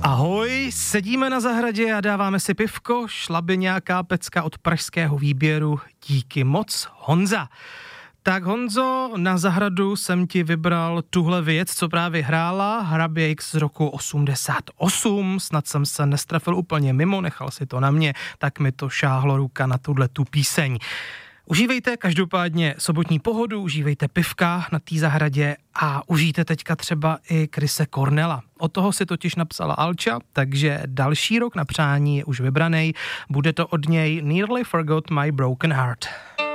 Ahoj, sedíme na zahradě a dáváme si pivko, šla by nějaká pecka od pražského výběru. Díky moc, Honza. Tak Honzo, na zahradu jsem ti vybral tuhle věc, co právě hrála, Hrabě X z roku 88, snad jsem se nestrefil úplně mimo, nechal si to na mě, tak mi to šáhlo ruka na tu píseň. Užívejte každopádně sobotní pohodu, užívejte pivka na té zahradě a užijte teďka třeba i Chrise Cornella. Od toho si totiž napsala Alča, takže další rok na přání je už vybraný. Bude to od něj Nearly Forgot My Broken Heart.